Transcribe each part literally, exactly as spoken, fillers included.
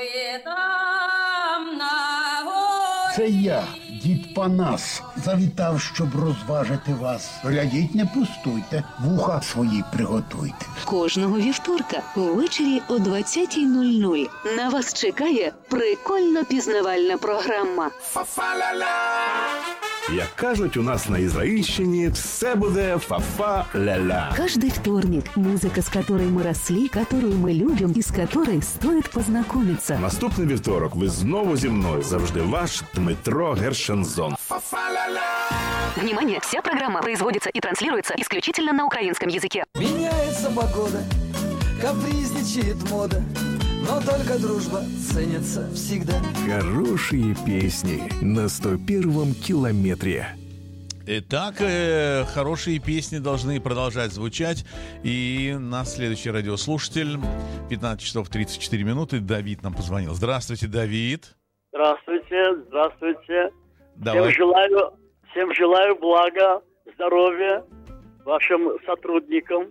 Це я, дід Панас, завітав, щоб розважити вас. Глядіть, не пустуйте, вуха свої приготуйте. Кожного вівторка увечері о двадцятій нуль нуль на вас чекає прикольно-пізнавальна програма. Як кажуть у нас на Ізраїльщині, все буде фа-фа-ля-ля. Каждый вторник музыка, с которой мы росли, которую мы любим и с которой стоит познакомиться. Наступний вівторок ви знову зі мною. Завжди ваш Дмитро Гершензон. Внимание! Вся программа производится и транслируется исключительно на украинском языке. Меняется погода, капризничает мода, но только дружба ценится всегда. Хорошие песни на сто первом километре. Итак, э, хорошие песни должны продолжать звучать. И наш следующий радиослушатель, пятнадцать часов тридцать четыре минуты, Давид нам позвонил. Здравствуйте, Давид. Здравствуйте, здравствуйте. Давай. Всем желаю, всем желаю блага, здоровья вашим сотрудникам.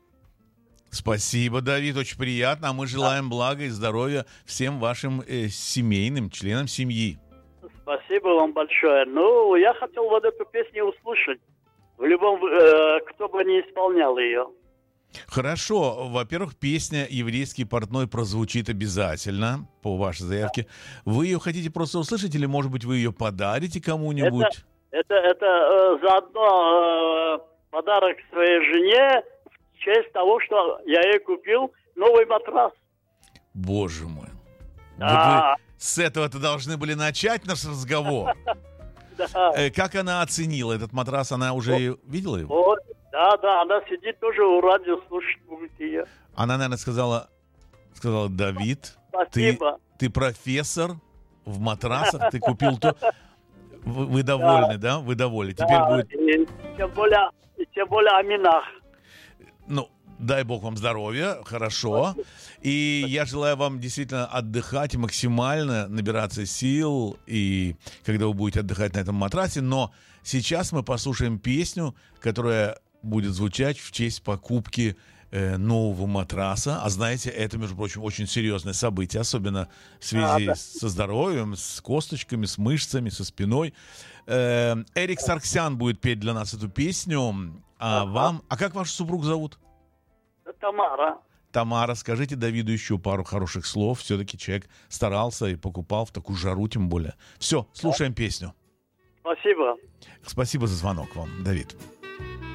Спасибо, Давид, очень приятно. А мы желаем блага и здоровья всем вашим э, семейным членам семьи. Спасибо вам большое. Ну, я хотел вот эту песню услышать. В любом, э, кто бы не исполнял ее. Хорошо. Во-первых, песня «Еврейский портной» прозвучит обязательно по вашей заявке. Вы ее хотите просто услышать или, может быть, вы ее подарите кому-нибудь? Это, это, это э, заодно э, подарок своей жене в честь того, что я ей купил новый матрас. Боже мой. Да. Вот вы с этого-то должны были начать наш разговор. Да. Э, как она оценила этот матрас? Она уже видела его? Вот. Да, да, она сидит тоже у радио, слушает будет ее. Она, наверное, сказала, сказала: Давид, ты, Спасибо. ты профессор в матрасах, ты купил то. Вы, вы довольны, да? Вы довольны. Теперь Да, будет... и тем более, и тем более о минах. Ну, дай бог вам здоровья, хорошо. И я желаю вам действительно отдыхать и максимально набираться сил, и когда вы будете отдыхать на этом матрасе. Но сейчас мы послушаем песню, которая будет звучать в честь покупки э, нового матраса. А знаете, это, между прочим, очень серьезное событие, особенно в связи А, да. со здоровьем, с косточками, с мышцами, со спиной. Э, Эрик Сарксян будет петь для нас эту песню. А Ага. вам... А как ваш супруг зовут? Тамара. Тамара, скажите Давиду еще пару хороших слов. Все-таки человек старался и покупал в такую жару, тем более. Все, слушаем песню. Спасибо. Спасибо за звонок вам, Давид.